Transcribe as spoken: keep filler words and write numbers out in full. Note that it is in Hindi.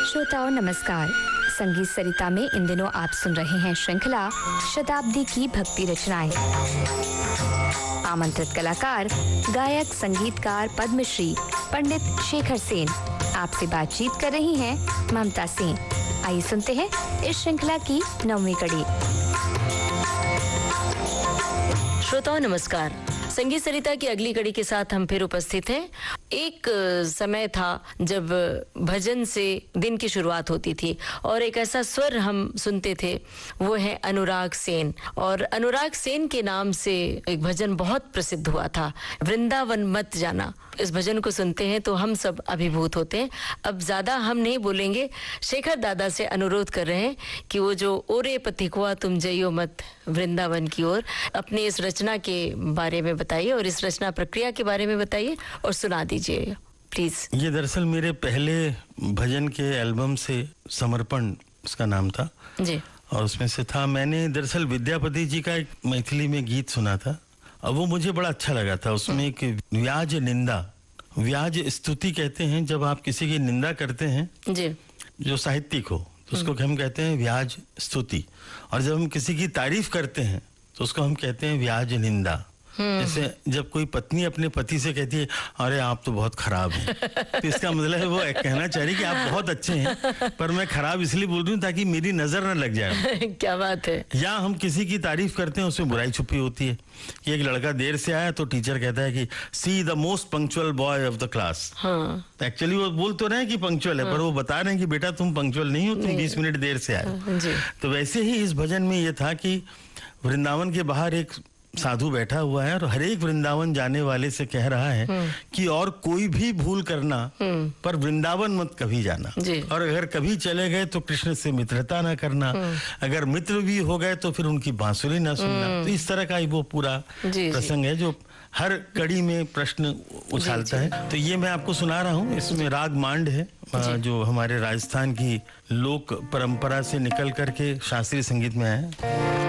श्रोताओं नमस्कार। संगीत सरिता में इन दिनों आप सुन रहे हैं श्रृंखला शताब्दी की भक्ति रचनाएं। आमंत्रित कलाकार गायक संगीतकार पद्मश्री पंडित शेखर सेन। आपसे बातचीत कर रही हैं ममता सेन। आइए सुनते हैं इस श्रृंखला की नौवीं कड़ी। श्रोताओं नमस्कार। संगीत सरिता की अगली कड़ी के साथ हम फिर उपस्थित हैं। एक समय था जब भजन से दिन की शुरुआत होती थी और एक ऐसा स्वर हम सुनते थे, वो है अनुराग सेन। और अनुराग सेन के नाम से एक भजन बहुत प्रसिद्ध हुआ था, वृंदावन मत जाना। इस भजन को सुनते हैं तो हम सब अभिभूत होते हैं। अब ज्यादा हम नहीं बोलेंगे, शेखर दादा से अनुरोध कर रहे हैं कि वो जो ओरे पथिकुआ तुम जइयो मत वृंदावन की ओर, अपनी इस रचना के बारे में बताइए और इस रचना प्रक्रिया के बारे में बताइए और सुना दीजिए प्लीज। ये दरअसल मेरे पहले भजन के एल्बम से समर्पण उसका नाम था जी, और उसमें से था, मैंने दरअसल विद्यापति जी का एक मैथिली में गीत सुना था और वो मुझे बड़ा अच्छा लगा था। उसमें एक व्याज निंदा, व्याज स्तुति कहते हैं जब आप किसी की निंदा करते हैं जी, जो साहित्यिक हो तो उसको हम कहते हैं व्याज स्तुति, और जब हम किसी की तारीफ करते हैं तो उसको हम कहते हैं व्याज निंदा। जैसे जब कोई पत्नी अपने पति से कहती है अरे आप तो बहुत खराब हैं, तो इसका मतलब है वो कहना चाह रही कि आप बहुत अच्छे हैं, पर मैं खराब इसलिए बोल रही हूँ ताकि मेरी नजर न लग जाए। क्या बात है। या हम किसी की तारीफ करते हैं उसमें बुराई छुपी होती है कि एक लड़का देर से आया तो टीचर कहता है कि see the most punctual boy of the class. Actually वो बोल तो रहे हैं कि पंक्चुअल है, हाँ। पर वो बता रहे हैं कि बेटा तुम पंक्चुअल नहीं हो, तुम बीस मिनट देर से आए। तो वैसे ही इस भजन में ये था कि वृंदावन के बाहर एक साधु बैठा हुआ है और हर एक वृंदावन जाने वाले से कह रहा है कि और कोई भी भूल करना पर वृंदावन मत कभी जाना, और अगर कभी चले गए तो कृष्ण से मित्रता ना करना, अगर मित्र भी हो गए तो फिर उनकी बांसुरी ना सुनना। तो इस तरह का ही वो पूरा प्रसंग है जो हर कड़ी में प्रश्न उछालता है। तो ये मैं आपको सुना रहा हूँ। इसमें राग मांड है जो हमारे राजस्थान की लोक परंपरा से निकल करके शास्त्रीय संगीत में है।